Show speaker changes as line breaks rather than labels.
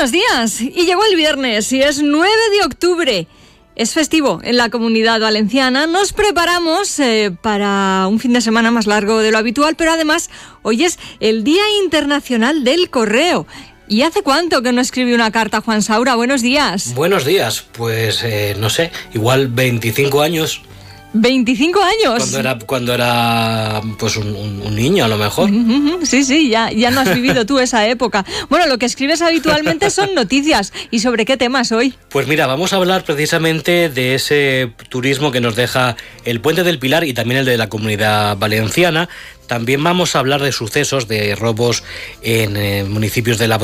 Buenos días. Y llegó el viernes y es 9 de octubre. Es festivo en la Comunidad Valenciana. Nos preparamos para un fin de semana más largo de lo habitual, pero además hoy es el Día Internacional del Correo. ¿Y hace cuánto que no escribe una carta, Juan Saura? Buenos días.
Buenos días. Pues no sé, igual 25 años.
25 años.
Cuando era pues un niño a lo mejor.
Sí, ya no has vivido tú esa época. Bueno, lo que escribes habitualmente son noticias. ¿Y sobre qué temas hoy?
Pues mira, vamos a hablar precisamente de ese turismo que nos deja el Puente del Pilar y también el de la Comunidad Valenciana. También vamos a hablar de sucesos, de robos en municipios de la